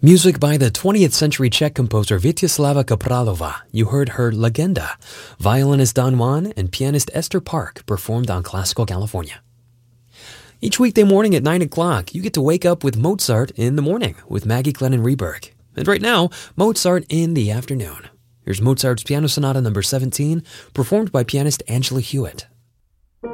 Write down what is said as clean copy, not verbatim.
Music by the 20th century Czech composer Vítězslava Kaprálová. You heard her Legenda. Violinist Don Juan and pianist Esther Park performed on Classical California. Each weekday morning at 9 o'clock, you get to wake up with Mozart in the morning with Maggie Glennon Reberg. And right now, Mozart in the afternoon. Here's Mozart's Piano Sonata No. 17, performed by pianist Angela Hewitt.